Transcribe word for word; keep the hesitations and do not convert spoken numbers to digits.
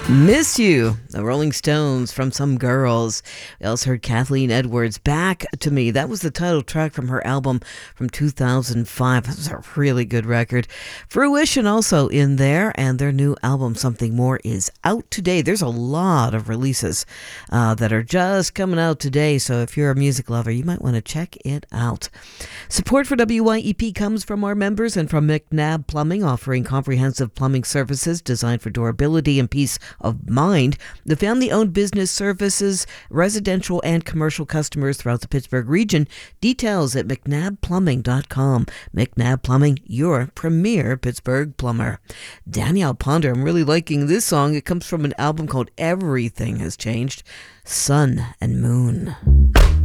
Miss You, the Rolling Stones from Some Girls. We also heard Kathleen Edwards, Back to Me. That was the title track from her album from two thousand five. That was a really good record. Fruition also in there, and their new album, Something More, is out today. There's a lot of releases uh, that are just coming out today, so if you're a music lover, you might want to check it out. Support for W Y E P comes from our members and from McNabb Plumbing, offering comprehensive plumbing services designed for durability and peace of mind. The family-owned business services residential and commercial customers throughout the Pittsburgh region. Details at mcnabb plumbing dot com. McNabb Plumbing, your premier Pittsburgh plumber. Danielle Ponder, I'm really liking this song. It comes from an album called Everything Has Changed. Sun and Moon.